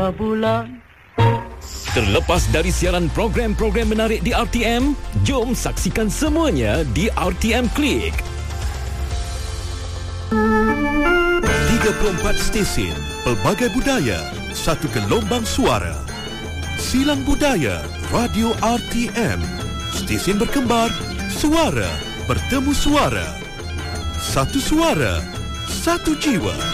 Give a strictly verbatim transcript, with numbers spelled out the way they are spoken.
Bulan. Terlepas dari siaran program-program menarik di R T M, jom saksikan semuanya di R T M Click. tiga puluh empat stesen, pelbagai budaya, satu gelombang suara. Silang Budaya, Radio R T M. Stesen berkembar, suara bertemu suara. Satu suara, satu jiwa.